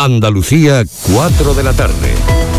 Andalucía, 4 de la tarde.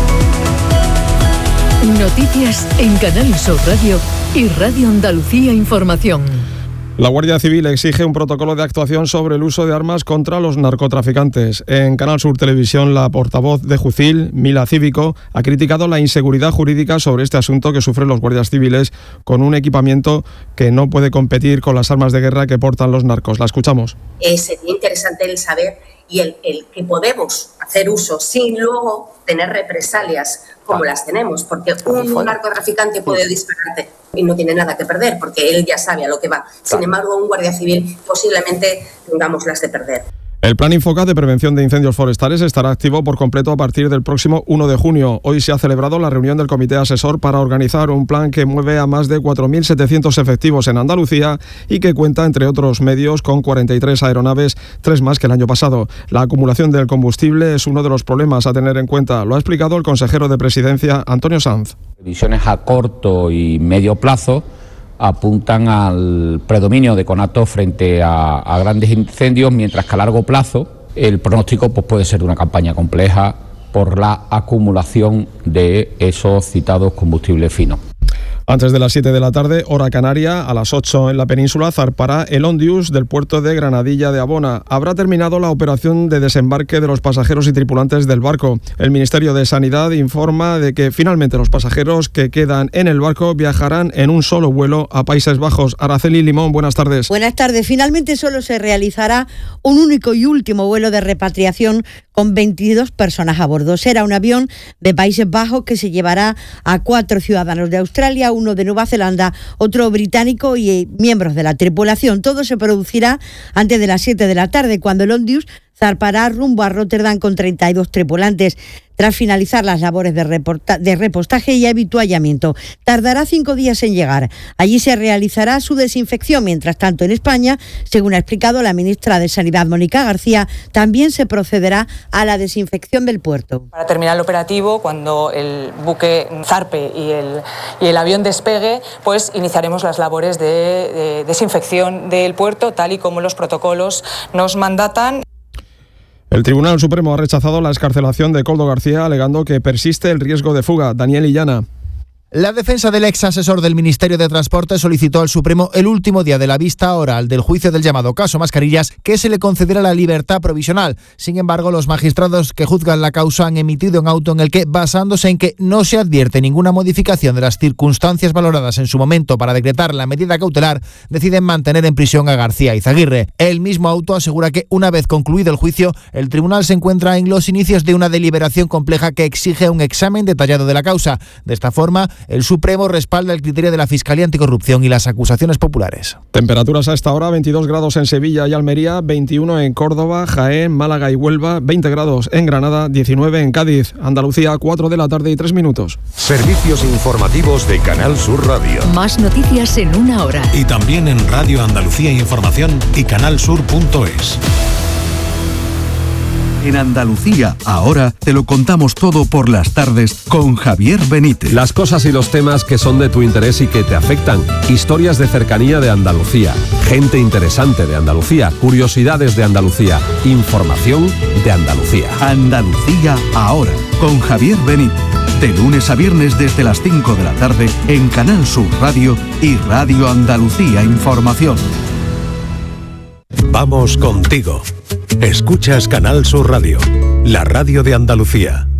Noticias en Canal Sur Radio y Radio Andalucía Información. La Guardia Civil exige un protocolo de actuación sobre el uso de armas contra los narcotraficantes. En Canal Sur Televisión, la portavoz de Jucil, Mila Cívico, ha criticado la inseguridad jurídica sobre este asunto que sufren los guardias civiles con un equipamiento que no puede competir con las armas de guerra que portan los narcos. La escuchamos. Sería interesante el saber y el que podemos hacer uso sin luego tener represalias como las tenemos, porque un narcotraficante puede dispararte y no tiene nada que perder, porque él ya sabe a lo que va. Sin embargo, un guardia civil posiblemente tengamos las de perder. El Plan Infoca de prevención de incendios forestales estará activo por completo a partir del próximo 1 de junio. Hoy se ha celebrado la reunión del Comité Asesor para organizar un plan que mueve a más de 4.700 efectivos en Andalucía y que cuenta, entre otros medios, con 43 aeronaves, 3 más que el año pasado. La acumulación del combustible es uno de los problemas a tener en cuenta. Lo ha explicado el consejero de Presidencia, Antonio Sanz. Previsiones a corto y medio plazo apuntan al predominio de conatos frente a grandes incendios, mientras que a largo plazo el pronóstico puede ser de una campaña compleja por la acumulación de esos citados combustibles finos. Antes de las 7 de la tarde, hora canaria, a las 8 en la península, zarpará el Ondius del puerto de Granadilla de Abona. Habrá terminado la operación de desembarque de los pasajeros y tripulantes del barco. El Ministerio de Sanidad informa de que finalmente los pasajeros que quedan en el barco viajarán en un solo vuelo a Países Bajos. Araceli Limón, buenas tardes. Buenas tardes. Finalmente solo se realizará un único y último vuelo de repatriación con 22 personas a bordo. Será un avión de Países Bajos que se llevará a 4 ciudadanos de Australia, uno de Nueva Zelanda, otro británico y miembros de la tripulación. Todo se producirá antes de las 7 de la tarde, cuando el Ondius zarpará rumbo a Rotterdam con 32 tripulantes. Tras finalizar las labores de repostaje y avituallamiento, tardará 5 días en llegar. Allí se realizará su desinfección. Mientras tanto, en España, según ha explicado la ministra de Sanidad, Mónica García, también se procederá a la desinfección del puerto. Para terminar el operativo, cuando el buque zarpe y el avión despegue, pues iniciaremos las labores de desinfección del puerto, tal y como los protocolos nos mandatan. El Tribunal Supremo ha rechazado la excarcelación de Koldo García, alegando que persiste el riesgo de fuga. Daniel Illana. La defensa del ex asesor del Ministerio de Transporte solicitó al Supremo el último día de la vista oral del juicio del llamado caso Mascarillas que se le concediera la libertad provisional. Sin embargo, los magistrados que juzgan la causa han emitido un auto en el que, basándose en que no se advierte ninguna modificación de las circunstancias valoradas en su momento para decretar la medida cautelar, deciden mantener en prisión a García Izaguirre. El mismo auto asegura que, una vez concluido el juicio, el tribunal se encuentra en los inicios de una deliberación compleja que exige un examen detallado de la causa. De esta forma, el Supremo respalda el criterio de la Fiscalía Anticorrupción y las acusaciones populares. Temperaturas a esta hora: 22 grados en Sevilla y Almería, 21 en Córdoba, Jaén, Málaga y Huelva, 20 grados en Granada, 19 en Cádiz. Andalucía, 4 de la tarde y 3 minutos. Servicios informativos de Canal Sur Radio. Más noticias en una hora. Y también en Radio Andalucía Información y canalsur.es. En Andalucía, ahora te lo contamos todo por las tardes con Javier Benítez. Las cosas y los temas que son de tu interés y que te afectan. Historias de cercanía de Andalucía. Gente interesante de Andalucía. Curiosidades de Andalucía. Información de Andalucía. Andalucía, ahora, con Javier Benítez. De lunes a viernes desde las 5 de la tarde en Canal Sur Radio y Radio Andalucía Información. Vamos contigo. Escuchas Canal Sur Radio, la radio de Andalucía.